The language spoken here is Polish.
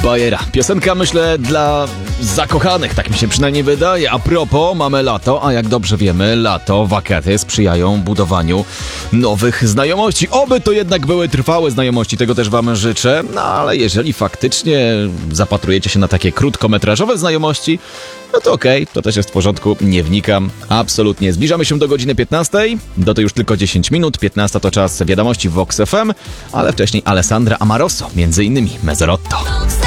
Bajera. Piosenka, myślę, dla zakochanych, tak mi się przynajmniej wydaje. A propos, mamy lato, a jak dobrze wiemy, lato, wakaty sprzyjają budowaniu nowych znajomości. Oby to jednak były trwałe znajomości, tego też wam życzę. No ale jeżeli faktycznie zapatrujecie się na takie krótkometrażowe znajomości, no to okej, to też jest w porządku, nie wnikam. Absolutnie. Zbliżamy się do godziny 15. Do to już tylko 10 minut. 15 to czas wiadomości w Vox FM, ale wcześniej Alessandra Amoroso, między innymi Mezzolotto.